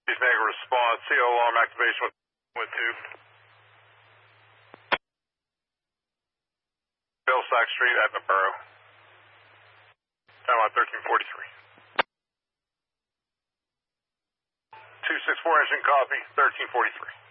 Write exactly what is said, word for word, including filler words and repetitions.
Negative response. C O alarm activation with, with tube. Billsack Street, Edinburgh. Time on thirteen forty-three. two six four engine copy, thirteen forty-three.